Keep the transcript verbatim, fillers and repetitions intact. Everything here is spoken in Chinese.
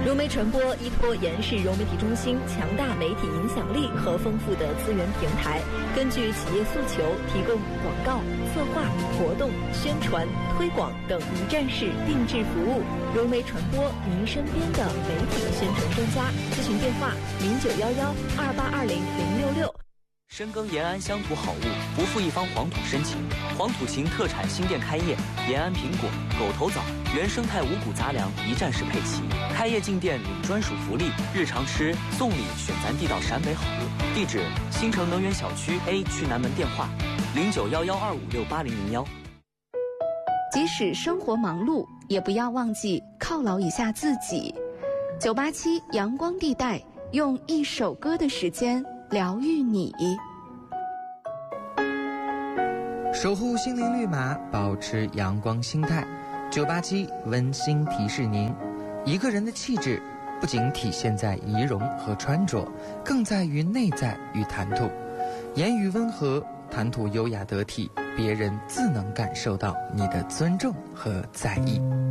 融媒传播依托延世融媒体中心强大媒体影响力和丰富的资源平台，根据企业诉求，提供广告、策划、活动、宣传、推广等一站式定制服务。融媒传播，您身边的媒体宣传专家。咨询电话：零九幺幺二八二零零六六。 深耕延安乡土好物，不负一方黄土深情。黄土情特产新店开业，延安苹果、狗头枣、原生态五谷杂粮一站式配齐。开业进店领专属福利，日常吃送礼选咱地道陕北好物。地址：新城能源小区 A 区南门，电话：零九幺幺二五六八零零幺。 即使生活忙碌，也不要忘记犒劳一下自己。九八七阳光地带，用一首歌的时间疗愈你。 守护心灵绿码，保持阳光心态。九八七温馨提示您，一个人的气质不仅体现在仪容和穿着，更在于内在与谈吐。言语温和，谈吐优雅得体，别人自能感受到你的尊重和在意。